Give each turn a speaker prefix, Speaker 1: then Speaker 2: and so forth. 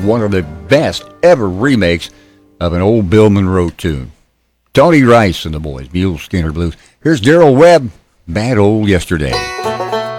Speaker 1: one of the best ever remakes of an old Bill Monroe tune. Tony Rice and the Boys, Mule Skinner Blues. Here's Darrell Webb, Bad Old Yesterday.